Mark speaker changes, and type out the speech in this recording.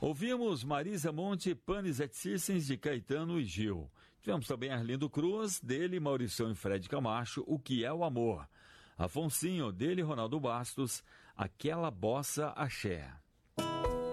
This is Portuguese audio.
Speaker 1: Ouvimos Marisa Monte, Panis et Circens, de Caetano e Gil. Tivemos também Arlindo Cruz, dele Maurição e Fred Camacho, O Que É o Amor. Afonsinho, dele Ronaldo Bastos, Aquela Bossa Axé.